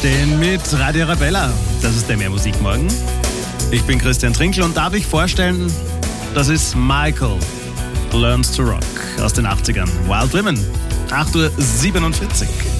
aufstehen mit Radio Arabella. Das ist der Mehrmusikmorgen. Ich bin Christian Trinkl und darf ich vorstellen, das ist Michael Learns to Rock aus den 80ern. Wild Women, 8:47 Uhr.